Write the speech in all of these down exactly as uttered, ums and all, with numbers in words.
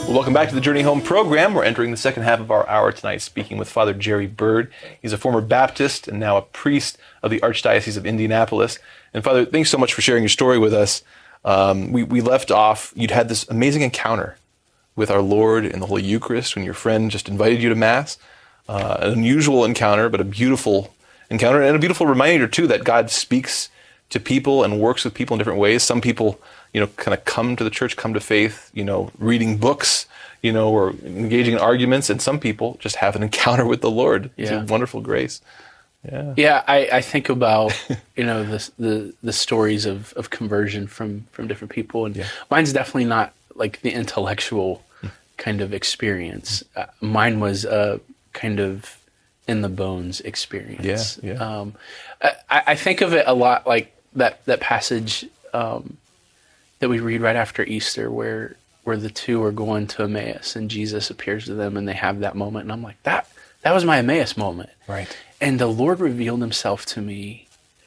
Well, welcome back to the Journey Home program. We're entering the second half of our hour tonight, speaking with Father Jerry Bird. He's a former Baptist and now a priest of the Archdiocese of Indianapolis. And Father, thanks so much for sharing your story with us. Um, we, we left off, you'd had this amazing encounter with our Lord in the Holy Eucharist when your friend just invited you to Mass. Uh, an unusual encounter, but a beautiful encounter, and a beautiful reminder, too, that God speaks to people and works with people in different ways. Some people, you know, kind of come to the church, come to faith, you know, reading books, you know, or engaging in arguments, and some people just have an encounter with the Lord. Yeah. It's a wonderful grace. Yeah, yeah. I, I think about, you know, the the, the stories of, of conversion from, from different people, and yeah. mine's definitely not like the intellectual kind of experience. Uh, mine was a kind of in the bones experience. Yeah, yeah. Um, I, I think of it a lot like that that passage um, that we read right after Easter, where where the two are going to Emmaus, and Jesus appears to them, and they have that moment, and I'm like, that that was my Emmaus moment. Right. And the Lord revealed himself to me,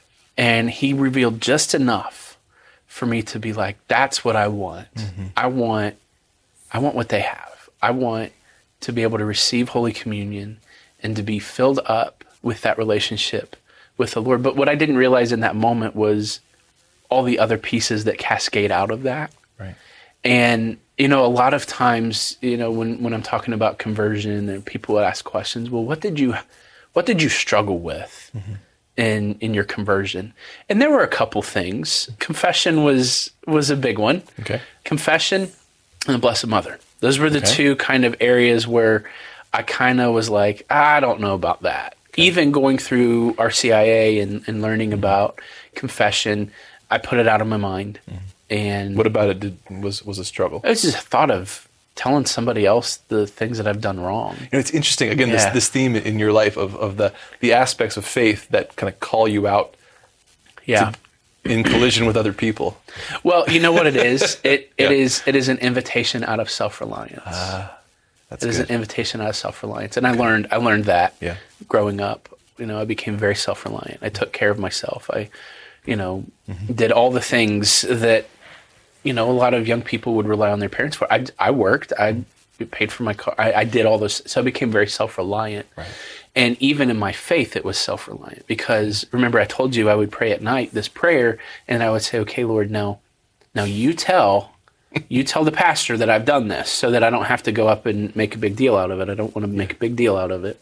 and he revealed just enough for me to be like, that's what I want. Mm-hmm. I want I want what they have. I want to be able to receive Holy Communion and to be filled up with that relationship with the Lord. But what I didn't realize in that moment was all the other pieces that cascade out of that. Right. And, you know, a lot of times, you know, when, when I'm talking about conversion and people would ask questions, well, what did you, what did you struggle with mm-hmm. in, in your conversion? And there were a couple things. Confession was, was a big one. Okay. Confession and the Blessed Mother. Those were the okay. two kind of areas where I kind of was like, I don't know about that. Okay. Even going through R C I A and, and learning mm-hmm. about confession, I put it out of my mind. Mm-hmm. And what about it did, was was a struggle? It was just a thought of telling somebody else the things that I've done wrong. You know, it's interesting, again, yeah. this, this theme in your life of, of the, the aspects of faith that kind of call you out yeah. to, in collision with other people. Well, you know what it is? It yeah. It is it is an invitation out of self-reliance. Uh, that's it is good. an invitation out of self-reliance. And I learned I learned that yeah. growing up. You know, I became very self-reliant. I took care of myself. I, you know, mm-hmm. did all the things that, you know, a lot of young people would rely on their parents for. I, I worked. I paid for my car. I, I did all this. So I became very self-reliant. Right. And even in my faith, it was self-reliant. Because remember, I told you I would pray at night this prayer, and I would say, okay, Lord, now, now you tell, you tell the pastor that I've done this so that I don't have to go up and make a big deal out of it. I don't want to make a big deal out of it.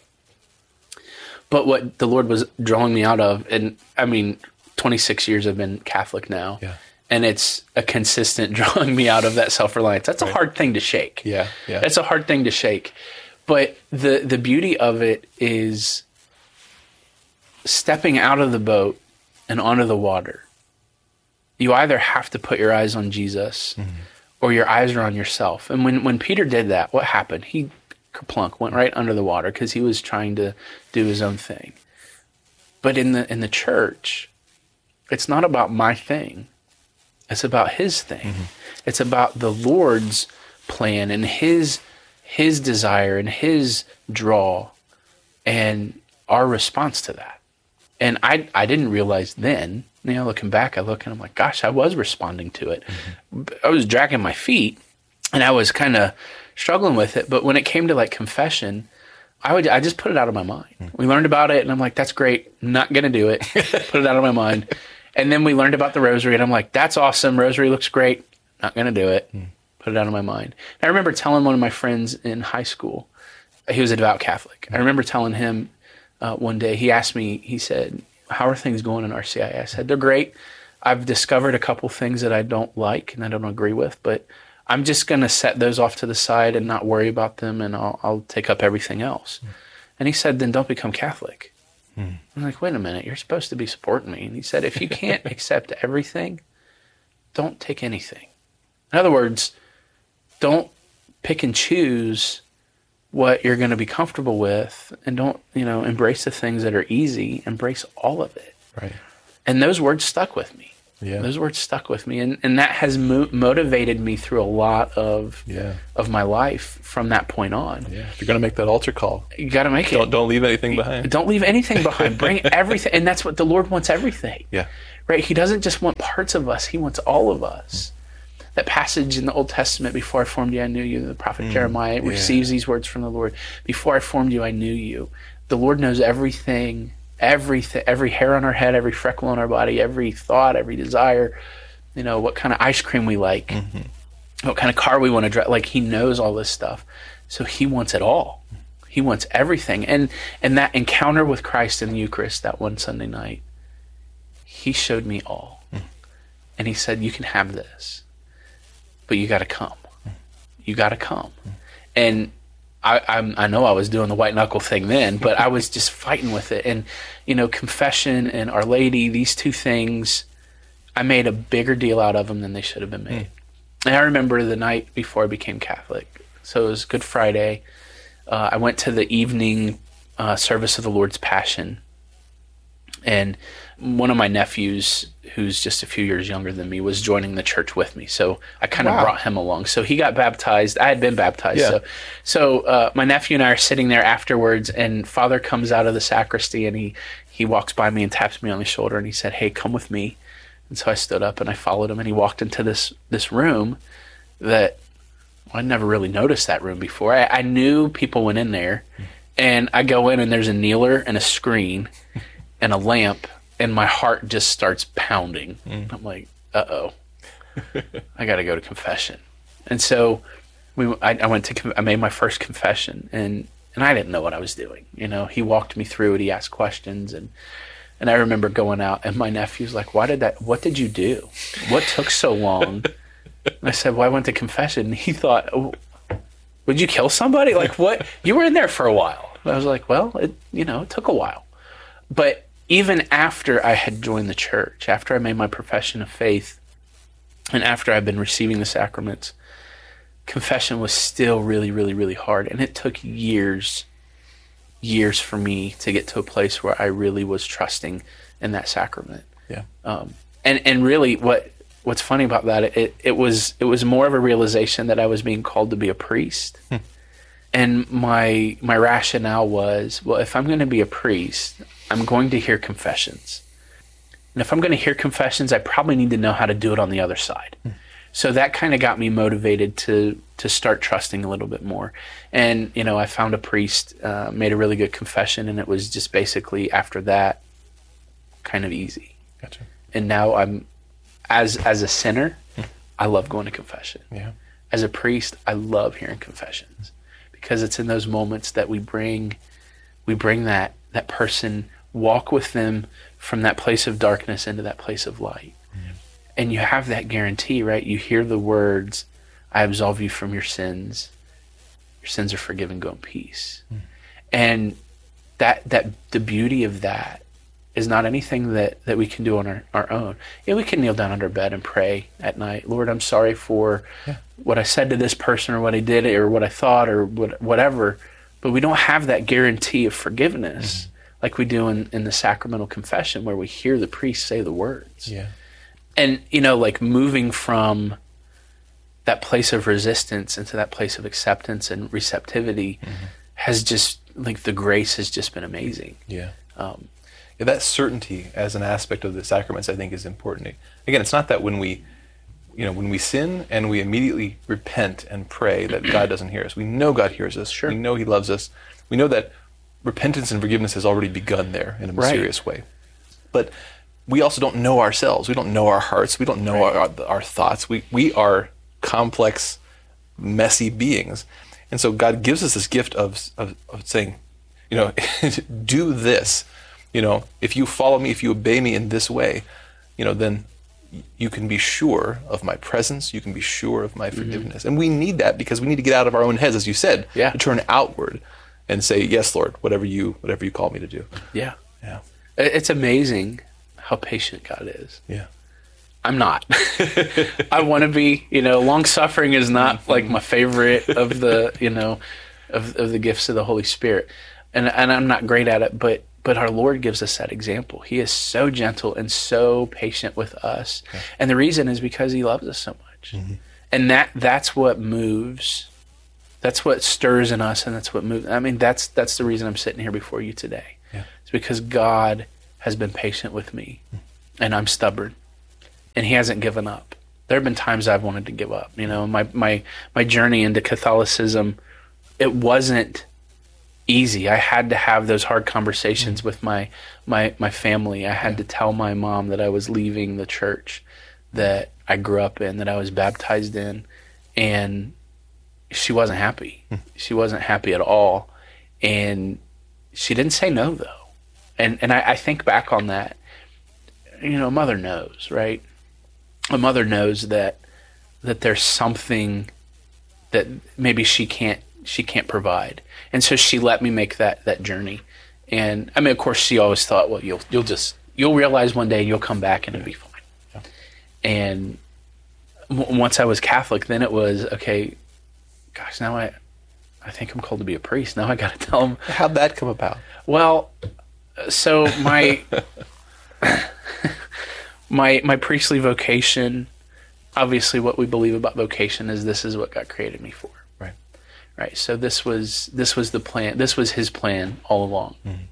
But what the Lord was drawing me out of, and I mean, twenty-six years I've been Catholic now. Yeah. And it's a consistent drawing me out of that self-reliance. That's right. a hard thing to shake. Yeah, yeah. That's a hard thing to shake. But the, the beauty of it is stepping out of the boat and onto the water. You either have to put your eyes on Jesus mm-hmm. or your eyes are on yourself. And when, when Peter did that, what happened? He kerplunk, went right under the water because he was trying to do his own thing. But in the in the church, it's not about my thing. It's about his thing. Mm-hmm. It's about the Lord's plan and his his desire and his draw and our response to that. And I I didn't realize then, you know, looking back, I look and I'm like, gosh, I was responding to it. Mm-hmm. I was dragging my feet and I was kind of struggling with it. But when it came to like confession, I would I just put it out of my mind. Mm-hmm. We learned about it and I'm like, that's great. I'm not going to do it. Put it out of my mind. And then we learned about the rosary, and I'm like, that's awesome. Rosary looks great. Not going to do it. Mm. Put it out of my mind. And I remember telling one of my friends in high school, he was a devout Catholic. Mm. I remember telling him uh, one day, he asked me, he said, how are things going in R C I A? I said, they're great. I've discovered a couple things that I don't like and I don't agree with, but I'm just going to set those off to the side and not worry about them, and I'll, I'll take up everything else. Mm. And he said, then don't become Catholic. Hmm. I'm like, wait a minute, you're supposed to be supporting me. And he said, if you can't accept everything, don't take anything. In other words, don't pick and choose what you're going to be comfortable with, and don't, you know, embrace the things that are easy. Embrace all of it. Right. And those words stuck with me. Yeah. Those words stuck with me. And, and that has mo- motivated me through a lot of yeah. of my life from that point on. Yeah. If you're going to make that altar call, you got to make don't, it. Don't leave anything behind. Don't leave anything behind. Bring everything. And that's what the Lord wants, everything. Yeah. Right? He doesn't just want parts of us. He wants all of us. Mm. that passage in the Old Testament, before I formed you, I knew you. The prophet Mm, Jeremiah yeah. receives these words from the Lord. Before I formed you, I knew you. The Lord knows everything, everything, every hair on our head, every freckle on our body, every thought, every desire, you know, what kind of ice cream we like, Mm-hmm. what kind of car we want to drive. Like, he knows all this stuff. So he wants it all. He wants everything. And and that encounter with Christ in the Eucharist that one Sunday night, he showed me all. Mm. And he said, you can have this, but you got to come. Mm. You got to come. Mm. And I I'm, I know I was doing the white knuckle thing then, but I was just fighting with it. And, you know, confession and Our Lady, these two things, I made a bigger deal out of them than they should have been made. Mm. And I remember the night before I became Catholic. So it was Good Friday. Uh, I went to the evening uh, service of the Lord's Passion, and one of my nephews, who's just a few years younger than me, was joining the church with me. So I kind of Wow. brought him along. So he got baptized. I had been baptized. Yeah. So, so uh, my nephew and I are sitting there afterwards, and Father comes out of the sacristy, and he, he walks by me and taps me on the shoulder, and he said, hey, come with me. And so I stood up, and I followed him, and he walked into this this room that I'd never really noticed that room before. I, I knew people went in there, and I go in, and there's a kneeler and a screen and a lamp, and my heart just starts pounding. Mm. I'm like, uh-oh, I got to go to confession. And so we, I, I went to, I made my first confession, and, and I didn't know what I was doing. You know, he walked me through it. He asked questions, and and I remember going out, and my nephew's like, why did that, what did you do? What took so long? And I said, well, I went to confession. And he thought, oh, would you kill somebody? Like, what? You were in there for a while. And I was like, well, it, you know, it took a while. But even after I had joined the church, after I made my profession of faith, and after I'd been receiving the sacraments, confession was still really, really, really hard. And it took years, years for me to get to a place where I really was trusting in that sacrament. Yeah. Um, and, and really what, what's funny about that, it, it was, it was more of a realization that I was being called to be a priest. Hmm. And my, my rationale was, well, if I'm going to be a priest, I'm going to hear confessions. And if I'm going to hear confessions, I probably need to know how to do it on the other side. Hmm. So that kind of got me motivated to to start trusting a little bit more. And, you know, I found a priest, uh, made a really good confession, and it was just basically after that kind of easy. Gotcha. And now I'm, as as a sinner, hmm. I love going to confession. Yeah. As a priest, I love hearing confessions because it's in those moments that we bring we bring that that person, walk with them from that place of darkness into that place of light. Mm. And you have that guarantee, right? You hear the words, I absolve you from your sins. Your sins are forgiven, go in peace. Mm. And that that the beauty of that is not anything that, that we can do on our, our own. Yeah, we can kneel down under bed and pray at night. Lord, I'm sorry for yeah. what I said to this person or what I did or what I thought or what, whatever. But we don't have that guarantee of forgiveness mm-hmm. like we do in, in the sacramental confession where we hear the priest say the words. Yeah. And, you know, like moving from that place of resistance into that place of acceptance and receptivity mm-hmm. has just, like, the grace has just been amazing. Yeah. Um, yeah. That certainty as an aspect of the sacraments, I think, is important. Again, it's not that when we, you know, when we sin and we immediately repent and pray that God doesn't hear us. We know God hears us. Sure. We know He loves us. We know that repentance and forgiveness has already begun there in a mysterious right. way. But we also don't know ourselves. We don't know our hearts. We don't know right. our, our thoughts. We we are complex, messy beings. And so God gives us this gift of, of, of saying, you know, do this. You know, if you follow me, if you obey me in this way, you know, then you can be sure of my presence. You can be sure of my forgiveness. Mm-hmm. And we need that because we need to get out of our own heads, as you said, yeah. to turn outward and say, yes, Lord, whatever you whatever you call me to do. Yeah. Yeah. It's amazing how patient God is. Yeah. I'm not. I want to be, you know, long suffering is not like my favorite of the, you know, of of the gifts of the Holy Spirit. And and I'm not great at it, but but our Lord gives us that example. He is so gentle and so patient with us. Okay. And the reason is because He loves us so much. Mm-hmm. And that that's what moves. That's what stirs in us, and that's what moves. I mean, that's that's the reason I'm sitting here before you today. Yeah. It's because God has been patient with me, and I'm stubborn, and He hasn't given up. There have been times I've wanted to give up. You know, my my my journey into Catholicism, it wasn't easy. I had to have those hard conversations with my my my family. I had to tell my mom that I was leaving the church that I grew up in, that I was baptized in, and she wasn't happy. She wasn't happy at all, and she didn't say no though. And and I, I think back on that. You know, a mother knows, right? A mother knows that that there's something that maybe she can't she can't provide, and so she let me make that that journey. And I mean, of course, she always thought, well, you'll you'll just you'll realize one day and you'll come back and it'll be fine. Yeah. And w- once I was Catholic, then it was okay. Gosh, now I I think I'm called to be a priest. Now I got to tell them. How'd that come about? Well, so my. My my priestly vocation, obviously what we believe about vocation is this is what God created me for. Right. Right. So this was this was the plan. This was his plan all along. Mm-hmm.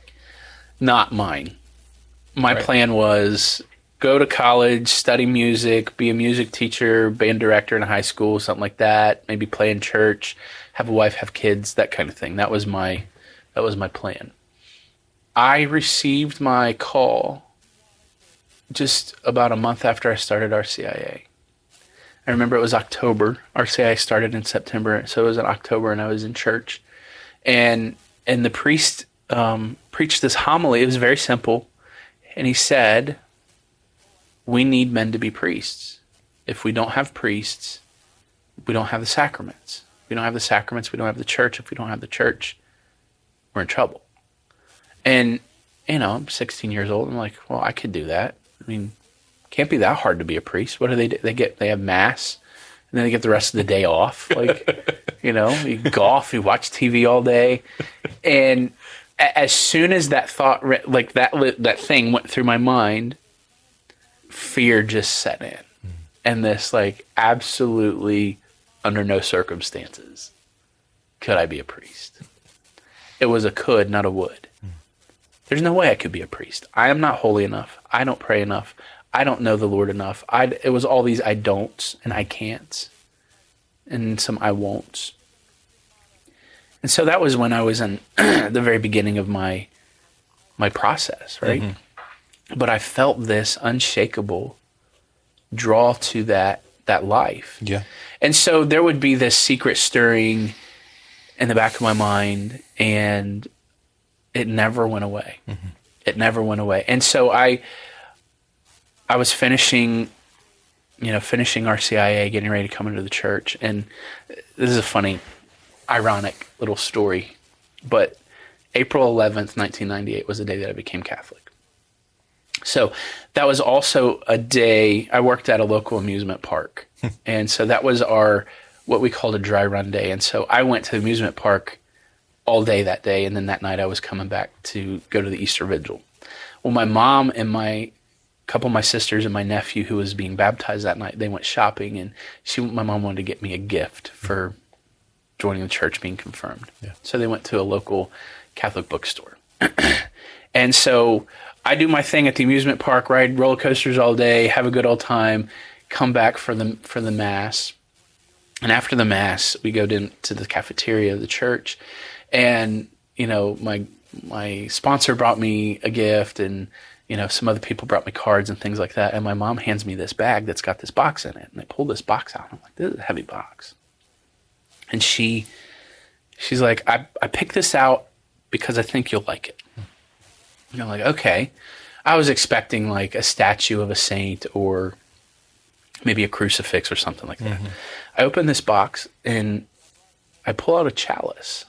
Not mine. My right. plan was go to college, study music, be a music teacher, band director in high school, something like that, maybe play in church, have a wife, have kids, that kind of thing. That was my that was my plan. I received my call just about a month after I started R C I A. I remember it was October. R C I A started in September, so it was in October, and I was in church. And and the priest um, preached this homily. It was very simple. And he said, we need men to be priests. If we don't have priests, we don't have the sacraments. If we don't have the sacraments, we don't have the church. If we don't have the church, we're in trouble. And, you know, I'm sixteen years old. I'm like, well, I could do that. I mean, can't be that hard to be a priest. What do they do? They get, they have mass, and then they get the rest of the day off. Like, you know, you golf, you watch T V all day. And a- as soon as that thought, like that, that thing went through my mind, fear just set in. Mm. And this, like, absolutely under no circumstances could I be a priest. It was a could, not a would. There's no way I could be a priest. I am not holy enough. I don't pray enough. I don't know the Lord enough. I, it was all these I don'ts and I can'ts and some I won'ts. And so that was when I was in the very beginning of my my process, right? Mm-hmm. But I felt this unshakable draw to that that life. Yeah. And so there would be this secret stirring in the back of my mind, and it never went away. Mm-hmm. It never went away. And so I I was finishing, you know, finishing R C I A, getting ready to come into the church. And this is a funny, ironic little story. But April eleventh, nineteen ninety-eight was the day that I became Catholic. So that was also a day, I worked at a local amusement park. And so that was our, what we called a dry run day. And so I went to the amusement park all day that day, and then that night I was coming back to go to the Easter Vigil. Well, my mom and my a couple of my sisters and my nephew who was being baptized that night, they went shopping, and she, my mom wanted to get me a gift for joining the church, being confirmed. Yeah. So they went to a local Catholic bookstore. And so I do my thing at the amusement park, ride roller coasters all day, have a good old time, come back for the for the Mass. And after the Mass, we go to, to the cafeteria of the church. And, you know, my my sponsor brought me a gift, and, you know, some other people brought me cards and things like that. And my mom hands me this bag that's got this box in it. And I pulled this box out. I'm like, this is a heavy box. And she, she's like, I, I picked this out because I think you'll like it. And I'm like, okay. I was expecting like a statue of a saint or maybe a crucifix or something like that. Mm-hmm. I open this box and I pull out a chalice.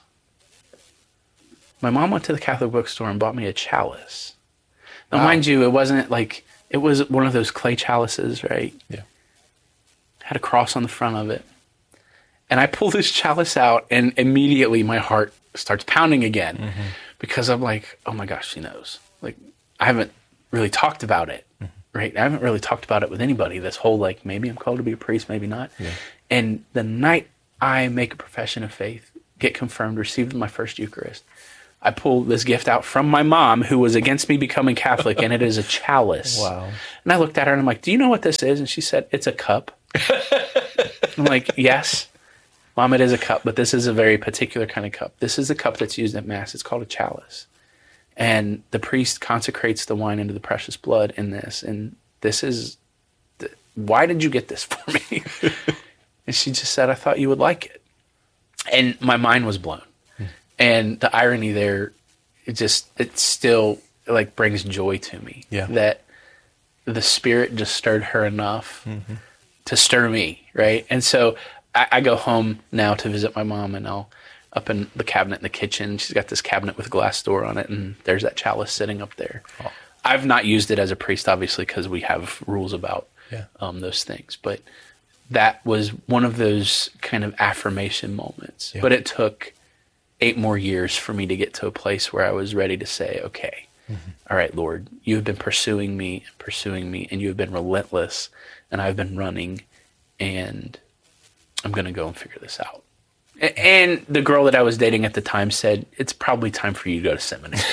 My mom went to the Catholic bookstore and bought me a chalice. Now, wow. Mind you, it wasn't like, it was one of those clay chalices, right? Yeah. Had a cross on the front of it. And I pull this chalice out, and immediately my heart starts pounding again. Mm-hmm. Because I'm like, oh my gosh, she knows. Like, I haven't really talked about it, mm-hmm. right? I haven't really talked about it with anybody. This whole, like, maybe I'm called to be a priest, maybe not. Yeah. And the night I make a profession of faith, get confirmed, receive my first Eucharist, I pull this gift out from my mom, who was against me becoming Catholic, and it is a chalice. Wow. And I looked at her and I'm like, do you know what this is? And she said, it's a cup. I'm like, yes, Mom, it is a cup, but this is a very particular kind of cup. This is a cup that's used at Mass. It's called a chalice. And the priest consecrates the wine into the precious blood in this. And this is, the, why did you get this for me? And she just said, I thought you would like it. And my mind was blown. Hmm. And the irony there, it just, it still like brings joy to me. Yeah. That the Spirit just stirred her enough mm-hmm. to stir me, right? And so I, I go home now to visit my mom, and I'll up in the cabinet in the kitchen. She's got this cabinet with a glass door on it, and there's that chalice sitting up there. Oh. I've not used it as a priest, obviously, because we have rules about yeah. um, those things. But that was one of those kind of affirmation moments. Yeah. But it took eight more years for me to get to a place where I was ready to say, okay, mm-hmm. all right, Lord, you have been pursuing me, pursuing me, and you have been relentless, and I've been running, and I'm going to go and figure this out. And the girl that I was dating at the time said, it's probably time for you to go to seminary.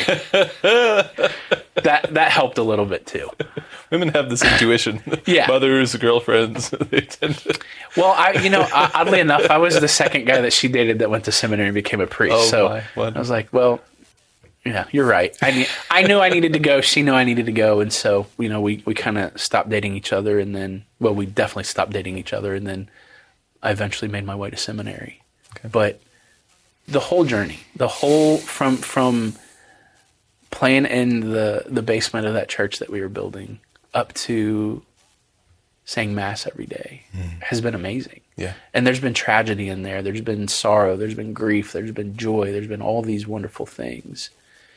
that that helped a little bit too. Women have this intuition. Yeah. Mothers, girlfriends, they tend to... Well, I, you know, oddly enough, I was the second guy that she dated that went to seminary and became a priest. Oh, so my. What? I was like, well, yeah, you're right. I knew, I knew I needed to go. She knew I needed to go. And so, you know, we, we kind of stopped dating each other. And then, well, we definitely stopped dating each other. And then I eventually made my way to seminary. Okay. But the whole journey, the whole from from playing in the, the basement of that church that we were building up to saying Mass every day mm. has been amazing. Yeah. And there's been tragedy in there. There's been sorrow. There's been grief. There's been joy. There's been all these wonderful things.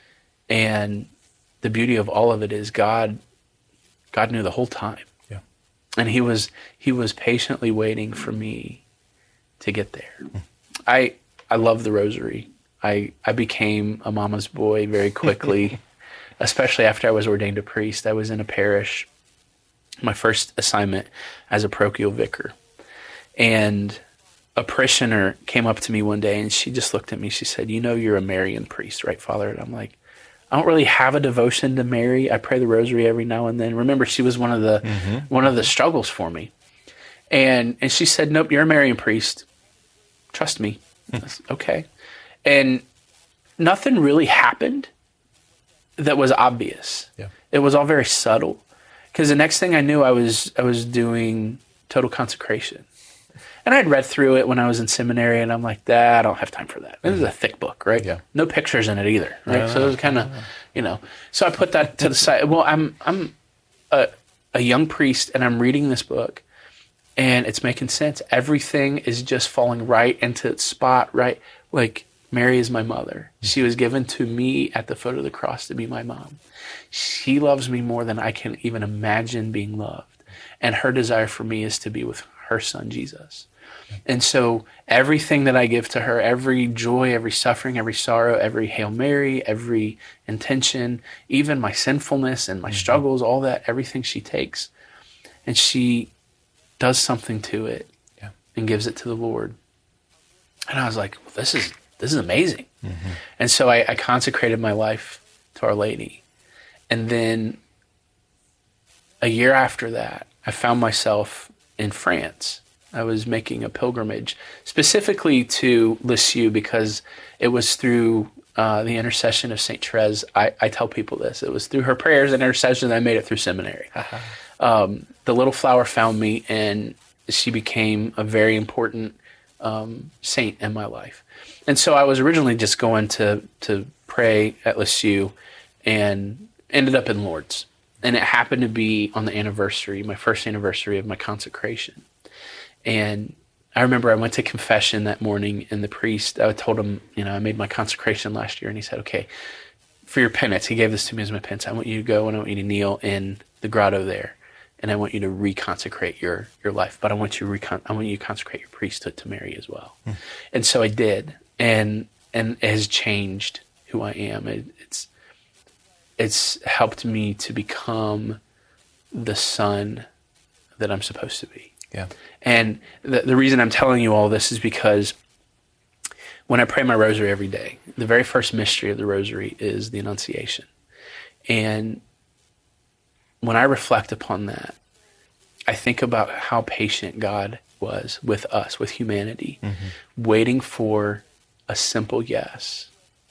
And the beauty of all of it is God God knew the whole time. Yeah. And he was he was patiently waiting for me to get there. Mm. I I love the rosary. I, I became a mama's boy very quickly, especially after I was ordained a priest. I was in a parish, my first assignment as a parochial vicar. And a parishioner came up to me one day and she just looked at me. She said, you know you're a Marian priest, right, Father? And I'm like, I don't really have a devotion to Mary. I pray the rosary every now and then. Remember, she was one of the mm-hmm. one of the struggles for me. And and she said, nope, you're a Marian priest. Trust me. Okay. And nothing really happened that was obvious. Yeah. It was all very subtle. Because the next thing I knew, I was I was doing total consecration. And I'd read through it when I was in seminary, and I'm like, nah, I don't have time for that. This is a thick book, right? Yeah. No pictures in it either, right? Yeah. So it was kind of, you know. So I put that to the side. Well, I'm I'm a, a young priest, and I'm reading this book, and it's making sense. Everything is just falling right into its spot, right? Like, Mary is my mother. She was given to me at the foot of the cross to be my mom. She loves me more than I can even imagine being loved. And her desire for me is to be with her son, Jesus. And so everything that I give to her, every joy, every suffering, every sorrow, every Hail Mary, every intention, even my sinfulness and my mm-hmm. struggles, all that, everything she takes. And she does something to it yeah. and gives it to the Lord. And I was like, well, this is this is amazing. Mm-hmm. And so I, I consecrated my life to Our Lady. And then a year after that, I found myself in France. I was making a pilgrimage specifically to Lisieux because it was through uh, the intercession of Saint Therese. I, I tell people this. It was through her prayers and intercession that I made it through seminary. Uh-huh. Um, the little flower found me, and she became a very important um, saint in my life. And so I was originally just going to to pray at Lisieux and ended up in Lourdes. And it happened to be on the anniversary, my first anniversary of my consecration. And I remember I went to confession that morning, and the priest, I told him, you know, I made my consecration last year, and he said, okay, for your penance, he gave this to me as my penance. I want you to go and I want you to kneel in the grotto there, and I want you to reconsecrate your your life, but I want you to recon- I want you to consecrate your priesthood to Mary as well. Hmm. And so I did, and and it has changed who I am. It, it's it's helped me to become the son that I'm supposed to be. Yeah. And the the reason I'm telling you all this is because when I pray my rosary every day, the very first mystery of the rosary is the Annunciation. And when I reflect upon that, I think about how patient God was with us, with humanity, mm-hmm. waiting for a simple yes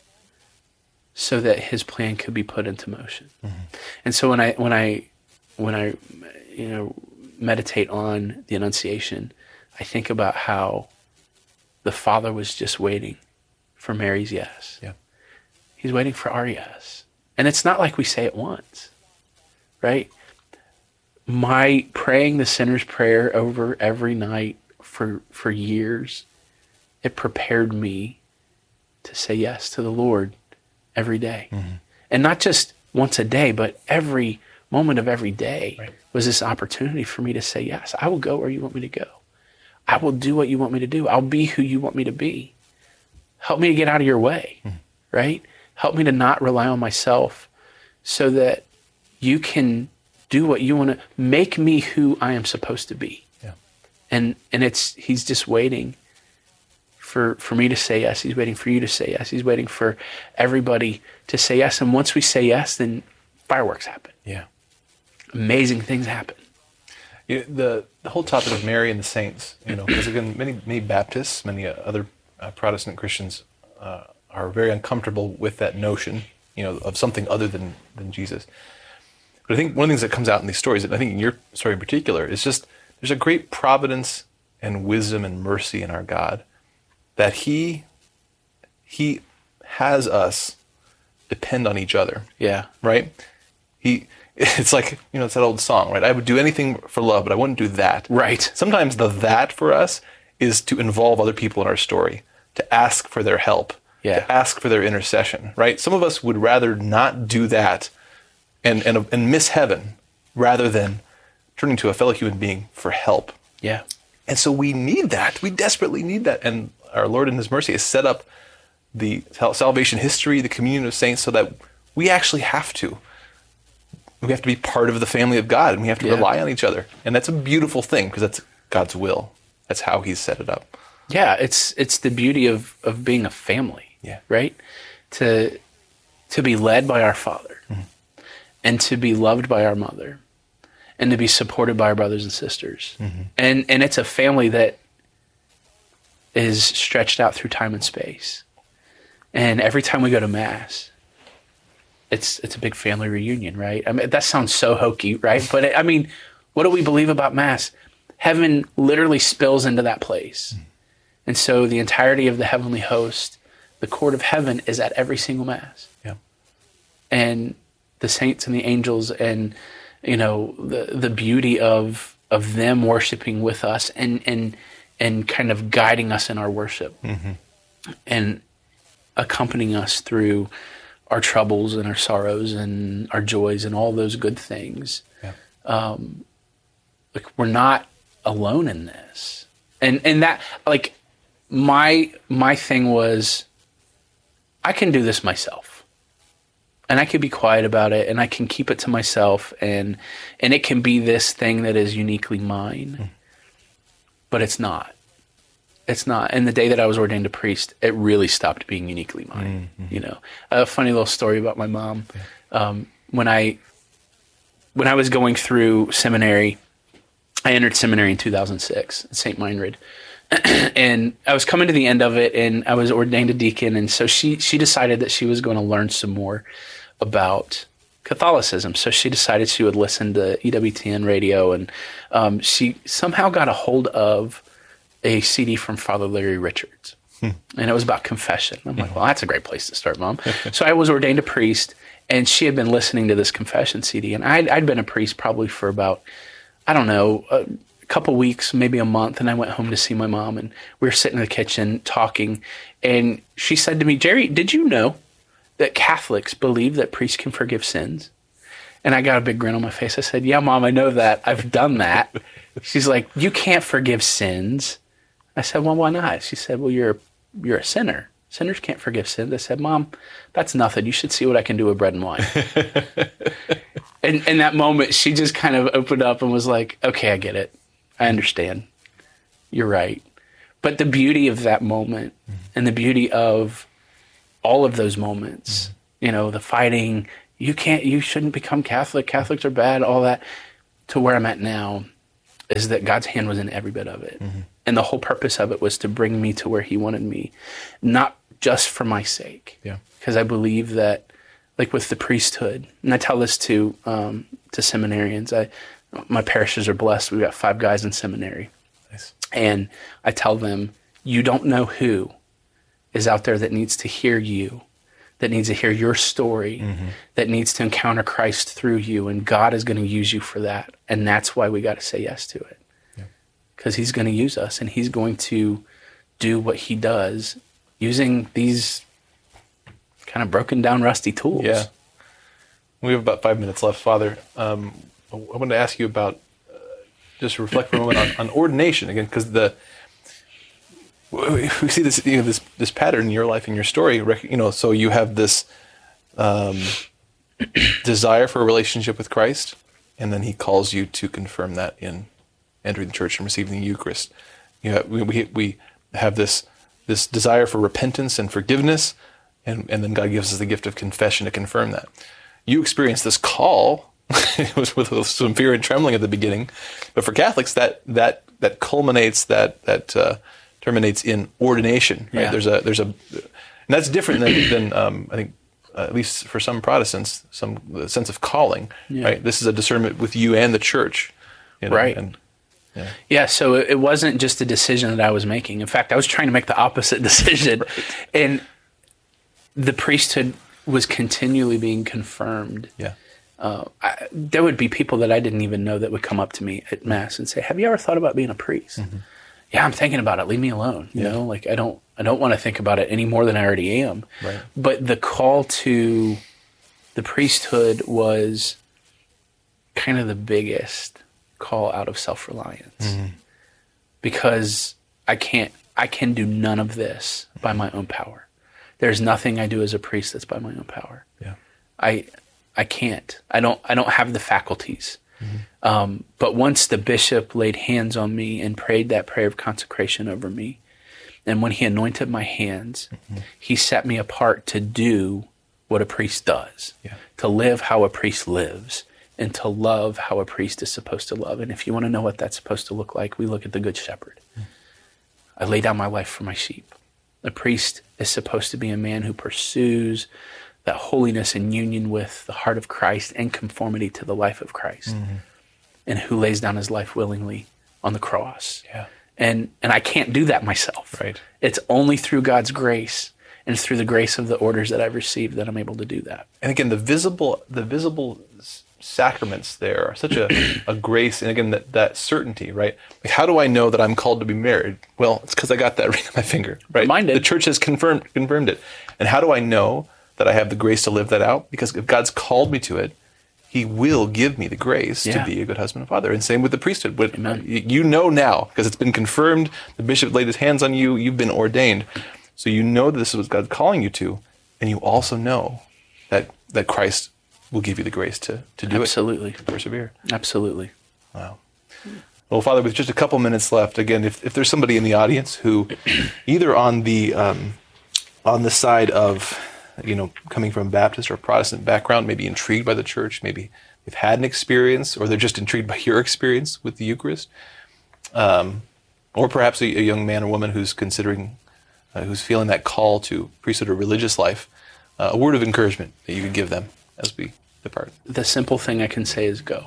so that his plan could be put into motion. Mm-hmm. And so when I when I when I you know meditate on the Annunciation, I think about how the Father was just waiting for Mary's yes. Yeah. He's waiting for our yes. And it's not like we say it once, right? My praying the sinner's prayer over every night for for years, it prepared me to say yes to the Lord every day. Mm-hmm. And not just once a day, but every moment of every day right. was this opportunity for me to say, yes, I will go where you want me to go. I will do what you want me to do. I'll be who you want me to be. Help me to get out of your way, mm-hmm. right? Help me to not rely on myself so that you can do what you want to, make me who I am supposed to be. Yeah. And and it's, he's just waiting for, for me to say yes. He's waiting for you to say yes. He's waiting for everybody to say yes. And once we say yes, then fireworks happen. Yeah. Amazing things happen. You know, the the whole topic of Mary and the saints, you know, because again, many many Baptists, many uh, other uh, Protestant Christians uh, are very uncomfortable with that notion, you know, of something other than than Jesus. But I think one of the things that comes out in these stories, and I think in your story in particular, is just there's a great providence and wisdom and mercy in our God that He He has us depend on each other. Yeah. Right? He. It's like, you know, it's that old song, right? I would do anything for love, but I wouldn't do that. Right. Sometimes the that for us is to involve other people in our story, to ask for their help, yeah. to ask for their intercession, right? Some of us would rather not do that and, and, and miss heaven rather than turning to a fellow human being for help. Yeah. And so we need that. We desperately need that. And our Lord in His mercy has set up the salvation history, the communion of saints, so that we actually have to. We have to be part of the family of God, and we have to yeah. rely on each other. And that's a beautiful thing, because that's God's will. That's how He's set it up. Yeah, it's it's the beauty of, of being a family, yeah. right? To to be led by our Father, mm-hmm. and to be loved by our mother, and to be supported by our brothers and sisters. Mm-hmm. And and it's a family that is stretched out through time and space. And every time we go to Mass, It's it's a big family reunion, right? I mean, that sounds so hokey, right? But it, I mean, what do we believe about Mass? Heaven literally spills into that place. Mm. And so the entirety of the heavenly host, the court of heaven, is at every single Mass. Yeah. And the saints and the angels and, you know, the the beauty of of them worshiping with us and and, and kind of guiding us in our worship. Mm-hmm. And accompanying us through our troubles and our sorrows and our joys and all those good things. Yeah. Um, like we're not alone in this. And and that, like, my my thing was, I can do this myself. And I can be quiet about it, and I can keep it to myself, and and it can be this thing that is uniquely mine. Mm. But it's not. It's not. And the day that I was ordained a priest, it really stopped being uniquely mine. Mm-hmm. You know, a funny little story about my mom. Yeah. Um, when I when I was going through seminary, I entered seminary in two thousand six at Saint Meinrad, and I was coming to the end of it, and I was ordained a deacon. And so she she decided that she was going to learn some more about Catholicism. So she decided she would listen to E W T N radio, and um, she somehow got a hold of a C D from Father Larry Richards. Hmm. And it was about confession. I'm like, well, that's a great place to start, Mom. So I was ordained a priest, and she had been listening to this confession C D. And I'd, I'd been a priest probably for about, I don't know, a couple weeks, maybe a month. And I went home to see my mom, and we were sitting in the kitchen talking. And she said to me, Jerry, did you know that Catholics believe that priests can forgive sins? And I got a big grin on my face. I said, yeah, Mom, I know that. I've done that. She's like, you can't forgive sins. I said, well, why not? She said, well, you're you're a sinner. Sinners can't forgive sins. I said, Mom, that's nothing. You should see what I can do with bread and wine. and in that moment, she just kind of opened up and was like, okay, I get it. I understand. You're right. But the beauty of that moment mm-hmm. and the beauty of all of those moments, mm-hmm. you know, the fighting, you can't, you shouldn't become Catholic, Catholics are bad, all that, to where I'm at now is that God's hand was in every bit of it. Mm-hmm. And the whole purpose of it was to bring me to where he wanted me, not just for my sake. Yeah. Because I believe that, like with the priesthood, and I tell this to um, to seminarians, I my parishes are blessed. We've got five guys in seminary. Nice. And I tell them, you don't know who is out there that needs to hear you, that needs to hear your story, mm-hmm. that needs to encounter Christ through you, and God is going to use you for that. And that's why we got to say yes to it. Because he's going to use us, and he's going to do what he does using these kind of broken down, rusty tools. Yeah. We have about five minutes left, Father. Um, I wanted to ask you about, uh, just reflect for a moment on, on ordination again, because the we see this you know, this this pattern in your life and your story. You know, so you have this um, desire for a relationship with Christ, and then he calls you to confirm that in entering the church and receiving the Eucharist. You know, we, we we have this this desire for repentance and forgiveness, and, and then God gives us the gift of confession to confirm that. You experience this call. It was with some fear and trembling at the beginning, but for Catholics, that that that culminates, that that uh, terminates in ordination. Right? Yeah. There's a there's a, and that's different than, than um, I think uh, at least for some Protestants, some the sense of calling. Yeah. Right. This is a discernment with you and the church. You know, right. And, yeah. yeah, so it wasn't just a decision that I was making. In fact, I was trying to make the opposite decision. Right. And the priesthood was continually being confirmed. Yeah. Uh, I, there would be people that I didn't even know that would come up to me at Mass and say, have you ever thought about being a priest? Mm-hmm. Yeah, I'm thinking about it. Leave me alone. You yeah. know, like I don't I don't want to think about it any more than I already am. Right. But the call to the priesthood was kind of the biggest call out of self-reliance, mm-hmm. because I can't, I can do none of this by my own power. There's nothing I do as a priest that's by my own power. Yeah. I, I can't, I don't, I don't have the faculties. Mm-hmm. Um, but once the bishop laid hands on me and prayed that prayer of consecration over me, and when he anointed my hands, mm-hmm. he set me apart to do what a priest does, yeah. to live how a priest lives, and to love how a priest is supposed to love. And if you want to know what that's supposed to look like, we look at the Good Shepherd. Mm. I lay down my life for my sheep. A priest is supposed to be a man who pursues that holiness and union with the heart of Christ and conformity to the life of Christ, mm-hmm. and who lays down his life willingly on the cross. Yeah. And and I can't do that myself. Right. It's only through God's grace and through the grace of the orders that I've received that I'm able to do that. And again, the visible the visible sacraments there are such a, a grace, and again, that, that certainty, right? Like, how do I know that I'm called to be married? Well, it's because I got that ring on my finger, right? Mine did. The church has confirmed confirmed it. And how do I know that I have the grace to live that out? Because if God's called me to it, he will give me the grace yeah. to be a good husband and father. And same with the priesthood. But Amen. You know now, because it's been confirmed, the bishop laid his hands on you, you've been ordained. So you know that this is what God's calling you to, and you also know that that Christ will give you the grace to, to do Absolutely. it. Absolutely. Persevere. Absolutely. Wow. Well, Father, with just a couple minutes left, again, if, if there's somebody in the audience who either on the um, on the side of, you know, coming from a Baptist or Protestant background, maybe intrigued by the church, maybe they've had an experience, or they're just intrigued by your experience with the Eucharist, um, or perhaps a, a young man or woman who's considering, uh, who's feeling that call to priesthood or religious life, uh, a word of encouragement that you could give them as we depart. The simple thing I can say is go.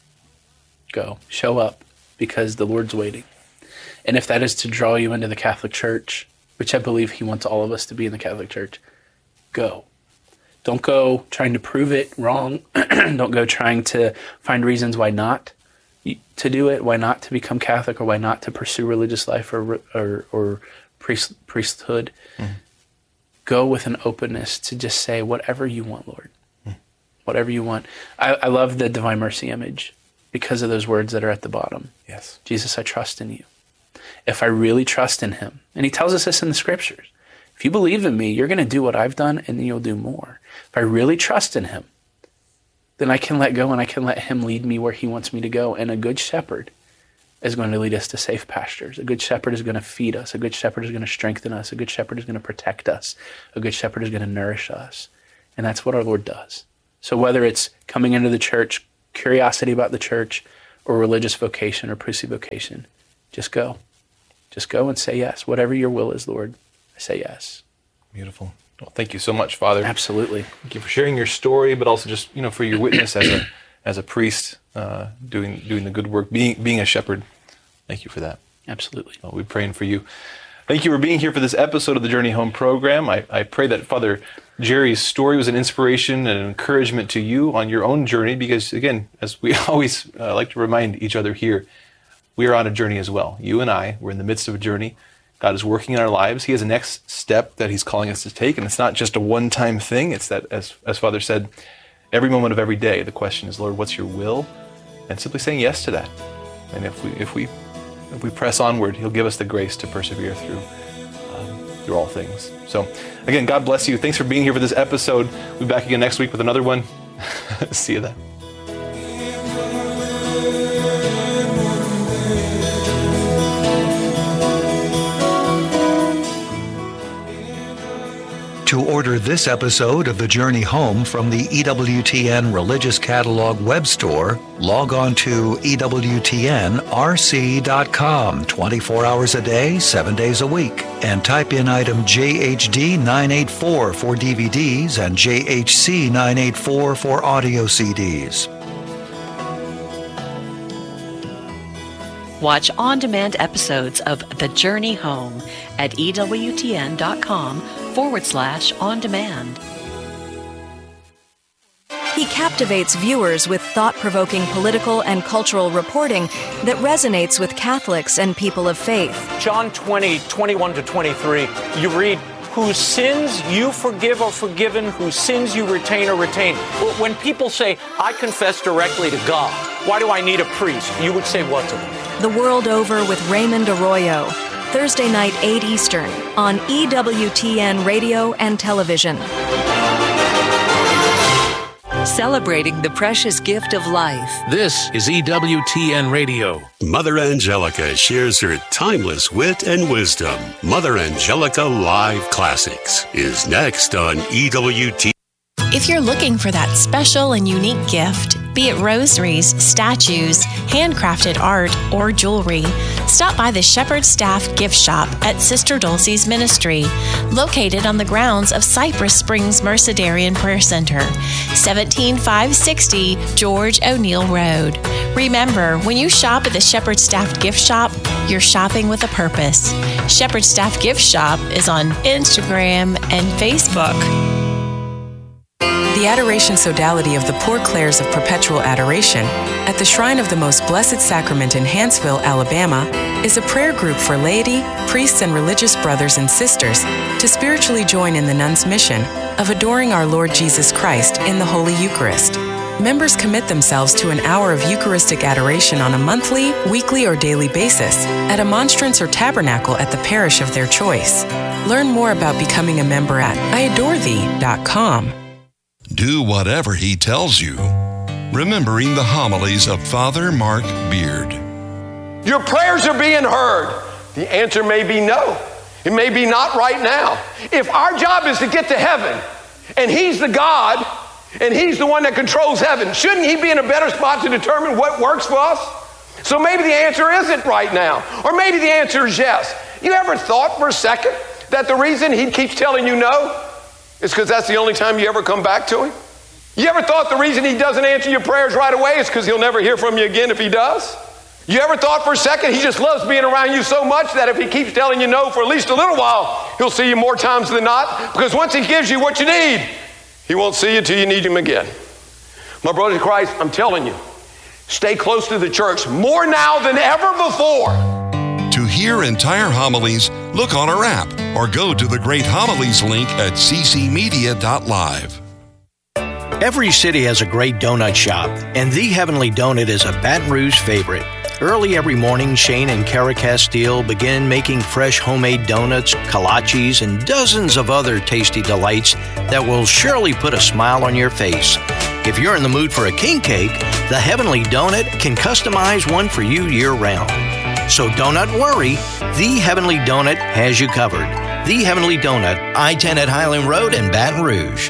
Go. Show up, because the Lord's waiting. And if that is to draw you into the Catholic Church, which I believe he wants all of us to be in the Catholic Church, go. Don't go trying to prove it wrong. Don't go trying to find reasons why not to do it, why not to become Catholic, or why not to pursue religious life or or, or priest, priesthood. Mm-hmm. Go with an openness to just say whatever you want, Lord. Whatever you want. I, I love the Divine Mercy image because of those words that are at the bottom. Yes. Jesus, I trust in you. If I really trust in him, and he tells us this in the scriptures, if you believe in me, you're going to do what I've done, and then you'll do more. If I really trust in him, then I can let go, and I can let him lead me where he wants me to go. And a good shepherd is going to lead us to safe pastures. A good shepherd is going to feed us. A good shepherd is going to strengthen us. A good shepherd is going to protect us. A good shepherd is going to nourish us. And that's what our Lord does. So whether it's coming into the church, curiosity about the church, or religious vocation or priestly vocation, just go. Just go and say yes. Whatever your will is, Lord, I say yes. Beautiful. Well, thank you so much, Father. Absolutely. Thank you for sharing your story, but also just, you know, for your witness as a as a priest, uh, doing doing the good work, being being a shepherd. Thank you for that. Absolutely. Well, we're praying for you. Thank you for being here for this episode of the Journey Home program. I, I pray that Father Jerry's story was an inspiration and an encouragement to you on your own journey, because, again, as we always uh, like to remind each other here, we are on a journey as well. You and I, we're in the midst of a journey. God is working in our lives. He has a next step that he's calling us to take, and it's not just a one-time thing. It's that, as, as Father said, every moment of every day, the question is, Lord, what's your will? And simply saying yes to that. And if we if we if we press onward, he'll give us the grace to persevere through um, through all things. So, again, God bless you. Thanks for being here for this episode. We'll be back again next week with another one. See you then. To order this episode of The Journey Home from the E W T N Religious Catalog web store, log on to E W T N R C dot com twenty-four hours a day, seven days a week, and type in item J H D nine eighty-four for D V Ds and J H C nine eighty-four for audio C Ds. Watch on-demand episodes of The Journey Home at EWTN.com forward slash on demand. He captivates viewers with thought-provoking political and cultural reporting that resonates with Catholics and people of faith. John twenty, twenty-one to twenty-three, you read, whose sins you forgive are forgiven, whose sins you retain are retained. When people say, I confess directly to God, why do I need a priest? You would say what to them? The World Over with Raymond Arroyo. Thursday night, eight Eastern, on E W T N Radio and Television. Celebrating the precious gift of life. This is E W T N Radio. Mother Angelica shares her timeless wit and wisdom. Mother Angelica Live Classics is next on E W T N. If you're looking for that special and unique gift, be it rosaries, statues, handcrafted art, or jewelry, stop by the Shepherd Staff Gift Shop at Sister Dulcie's Ministry, located on the grounds of Cypress Springs Mercedarian Prayer Center, seventeen five sixty George O'Neill Road. Remember, when you shop at the Shepherd Staff Gift Shop, you're shopping with a purpose. Shepherd Staff Gift Shop is on Instagram and Facebook. The Adoration Sodality of the Poor Clares of Perpetual Adoration at the Shrine of the Most Blessed Sacrament in Hanceville, Alabama, is a prayer group for laity, priests, and religious brothers and sisters to spiritually join in the nuns' mission of adoring our Lord Jesus Christ in the Holy Eucharist. Members commit themselves to an hour of Eucharistic adoration on a monthly, weekly, or daily basis at a monstrance or tabernacle at the parish of their choice. Learn more about becoming a member at I adore thee dot com. Do whatever he tells you. Remembering the homilies of Father Mark Beard. Your prayers are being heard. The answer may be no. It may be not right now. If our job is to get to heaven, and he's the God, and he's the one that controls heaven, shouldn't he be in a better spot to determine what works for us? So maybe the answer isn't right now. Or maybe the answer is yes. You ever thought for a second that the reason he keeps telling you no is because that's the only time you ever come back to him? You ever thought the reason he doesn't answer your prayers right away is because he'll never hear from you again if he does? You ever thought for a second he just loves being around you so much that if he keeps telling you no for at least a little while, he'll see you more times than not? Because once he gives you what you need, he won't see you till you need him again. My brothers in Christ, I'm telling you, stay close to the church more now than ever before. To hear entire homilies, look on our app or go to the Great Homilies link at c c media dot live. Every city has a great donut shop, and The Heavenly Donut is a Baton Rouge favorite. Early every morning, Shane and Kara Castile begin making fresh homemade donuts, kolaches, and dozens of other tasty delights that will surely put a smile on your face. If you're in the mood for a king cake, The Heavenly Donut can customize one for you year-round. So donut worry, The Heavenly Donut has you covered. The Heavenly Donut, I ten at Highland Road in Baton Rouge.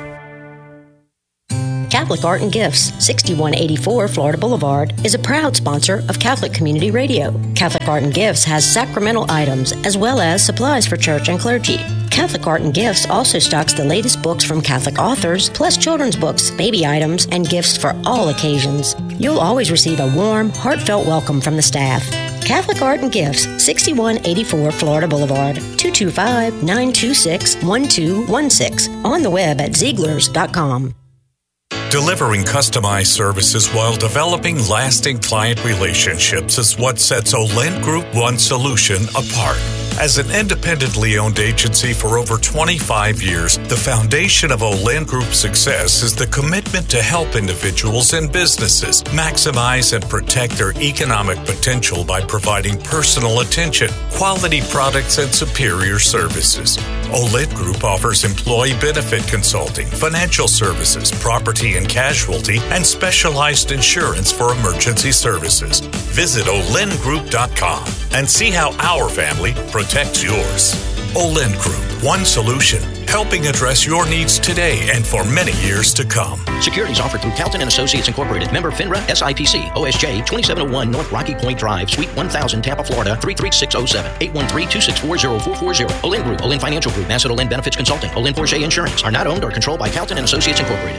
Catholic Art and Gifts, sixty-one eighty-four Florida Boulevard, is a proud sponsor of Catholic Community Radio. Catholic Art and Gifts has sacramental items as well as supplies for church and clergy. Catholic Art and Gifts also stocks the latest books from Catholic authors, plus children's books, baby items, and gifts for all occasions. You'll always receive a warm, heartfelt welcome from the staff. Catholic Art and Gifts, sixty-one eighty-four Florida Boulevard, two two five, nine two six, one two one six. On the web at Zieglers dot com. Delivering customized services while developing lasting client relationships is what sets Olin Group One Solution apart. As an independently owned agency for over twenty-five years, the foundation of Olin Group's success is the commitment to help individuals and businesses maximize and protect their economic potential by providing personal attention, quality products, and superior services. Olin Group offers employee benefit consulting, financial services, property and casualty, and specialized insurance for emergency services. Visit olin group dot com and see how our family protects yours. Olin Group, one solution, helping address your needs today and for many years to come. Securities offered through Calton and Associates Incorporated. Member FINRA S I P C. O S J twenty-seven oh one North Rocky Point Drive, Suite one thousand, Tampa, Florida three three six oh seven. eight one three, two six four, oh four four oh. Olin Group, Olin Financial Group, Bassett Olin Benefits Consulting, Olin Porsche Insurance are not owned or controlled by Calton and Associates Incorporated.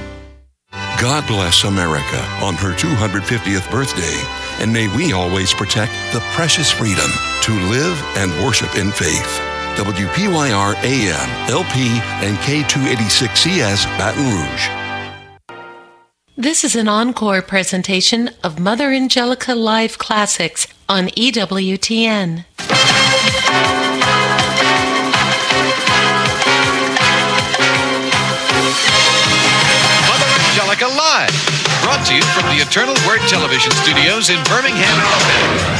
God bless America on her two hundred fiftieth birthday, and may we always protect the precious freedom to live and worship in faith. W P Y R A M, L P, and K two eighty-six C S, Baton Rouge. This is an encore presentation of Mother Angelica Live Classics on E W T N. Angelica Live, brought to you from the Eternal Word Television Studios in Birmingham, Alabama.